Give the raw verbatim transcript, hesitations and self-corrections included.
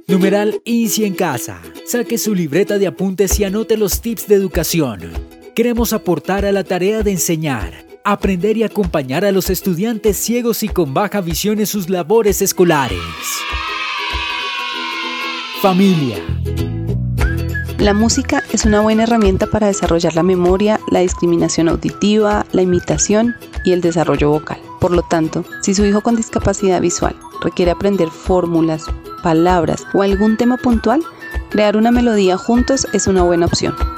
Numeral INSI en casa. Saque su libreta de apuntes y anote los tips de educación. Queremos aportar a la tarea de enseñar, aprender y acompañar a los estudiantes ciegos y con baja visión en sus labores escolares. Familia. La música es una buena herramienta para desarrollar la memoria, la discriminación auditiva, la imitación y el desarrollo vocal. Por lo tanto, si su hijo con discapacidad visual requiere aprender fórmulas, palabras o algún tema puntual, crear una melodía juntos es una buena opción.